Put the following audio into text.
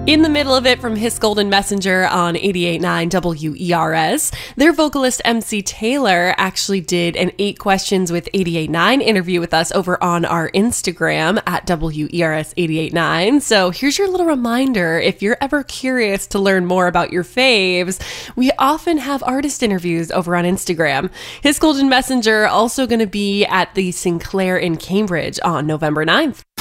In the middle of it from His Golden Messenger on 88.9 WERS, their vocalist MC Taylor actually did an 8 Questions with 88.9 interview with us over on our Instagram at WERS 88.9. So here's your little reminder, if you're ever curious to learn more about your faves, we often have artist interviews over on Instagram. His Golden Messenger also going to be at the Sinclair in Cambridge on November 9th.